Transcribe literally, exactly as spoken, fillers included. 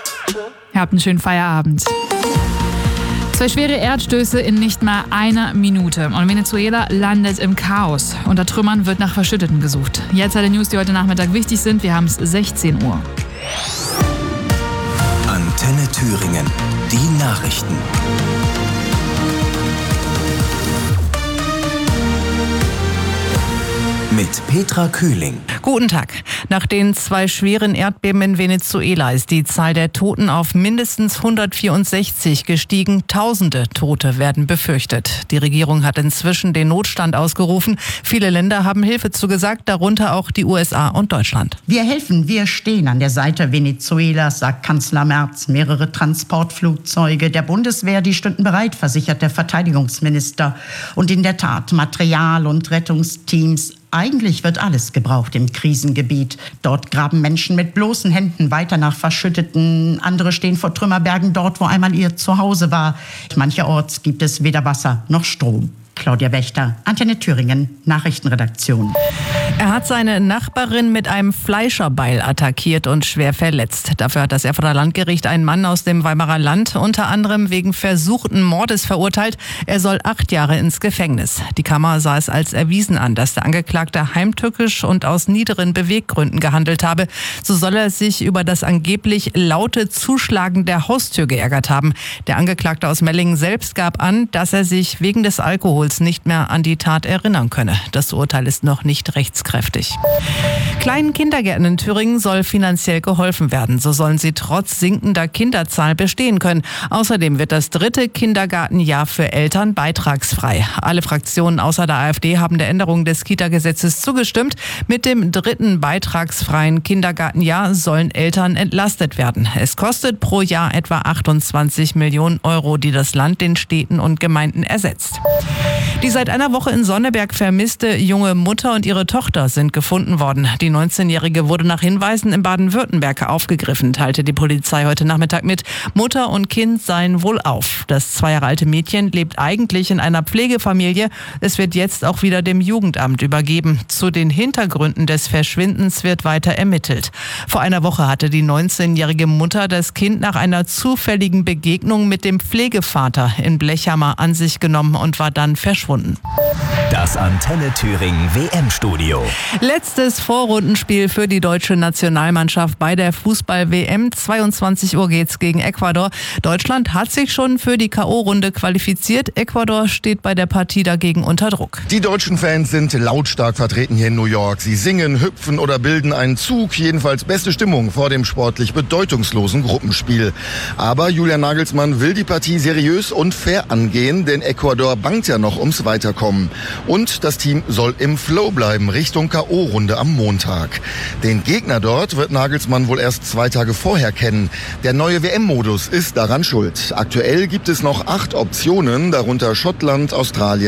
Ihr habt einen schönen Feierabend. Zwei schwere Erdstöße in nicht mal einer Minute. Und Venezuela landet im Chaos. Unter Trümmern wird nach Verschütteten gesucht. Jetzt alle News, die heute Nachmittag wichtig sind. Wir haben es sechzehn Uhr. Antenne Thüringen. Die Nachrichten. Mit Petra Kühling. Guten Tag. Nach den zwei schweren Erdbeben in Venezuela ist die Zahl der Toten auf mindestens hundertvierundsechzig gestiegen. Tausende Tote werden befürchtet. Die Regierung hat inzwischen den Notstand ausgerufen. Viele Länder haben Hilfe zugesagt, darunter auch die U S A und Deutschland. Wir helfen, wir stehen an der Seite Venezuelas, sagt Kanzler Merz. Mehrere Transportflugzeuge der Bundeswehr, die stünden bereit, versichert der Verteidigungsminister. Und in der Tat, Material und Rettungsteams. Eigentlich wird alles gebraucht im Krisengebiet. Dort graben Menschen mit bloßen Händen weiter nach Verschütteten. Andere stehen vor Trümmerbergen dort, wo einmal ihr Zuhause war. Mancherorts gibt es weder Wasser noch Strom. Claudia Wächter, Antenne Thüringen, Nachrichtenredaktion. Er hat seine Nachbarin mit einem Fleischerbeil attackiert und schwer verletzt. Dafür hat das Erfurter Landgericht einen Mann aus dem Weimarer Land unter anderem wegen versuchten Mordes verurteilt. Er soll acht Jahre ins Gefängnis. Die Kammer sah es als erwiesen an, dass der Angeklagte heimtückisch und aus niederen Beweggründen gehandelt habe. So soll er sich über das angeblich laute Zuschlagen der Haustür geärgert haben. Der Angeklagte aus Mellingen selbst gab an, dass er sich wegen des Alkohols nicht mehr an die Tat erinnern könne. Das Urteil ist noch nicht rechtskräftig. Kleinen Kindergärten in Thüringen soll finanziell geholfen werden. So sollen sie trotz sinkender Kinderzahl bestehen können. Außerdem wird das dritte Kindergartenjahr für Eltern beitragsfrei. Alle Fraktionen außer der AfD haben der Änderung des Kita-Gesetzes zugestimmt. Mit dem dritten beitragsfreien Kindergartenjahr sollen Eltern entlastet werden. Es kostet pro Jahr etwa achtundzwanzig Millionen Euro, die das Land den Städten und Gemeinden ersetzt. Die seit einer Woche in Sonneberg vermisste junge Mutter und ihre Tochter sind gefunden worden. Die neunzehnjährige wurde nach Hinweisen in Baden-Württemberg aufgegriffen, teilte die Polizei heute Nachmittag mit. Mutter und Kind seien wohlauf. Das zwei Jahre alte Mädchen lebt eigentlich in einer Pflegefamilie. Es wird jetzt auch wieder dem Jugendamt übergeben. Zu den Hintergründen des Verschwindens wird weiter ermittelt. Vor einer Woche hatte die neunzehnjährige Mutter das Kind nach einer zufälligen Begegnung mit dem Pflegevater in Blechhammer an sich genommen und war dann verschwunden. Das Antenne Thüringen W M-Studio. Letztes Vorrundenspiel für die deutsche Nationalmannschaft bei der Fußball-W M. zweiundzwanzig Uhr geht's gegen Ecuador. Deutschland hat sich schon für die K O-Runde qualifiziert. Ecuador steht bei der Partie dagegen unter Druck. Die deutschen Fans sind lautstark vertreten hier in New York. Sie singen, hüpfen oder bilden einen Zug. Jedenfalls beste Stimmung vor dem sportlich bedeutungslosen Gruppenspiel. Aber Julian Nagelsmann will die Partie seriös und fair angehen, denn Ecuador bangt ja noch ums Weiterkommen. Und das Team soll im Flow bleiben Richtung K O-Runde am Montag. Den Gegner dort wird Nagelsmann wohl erst zwei Tage vorher kennen. Der neue W M-Modus ist daran schuld. Aktuell gibt es noch acht Optionen, darunter Schottland, Australien,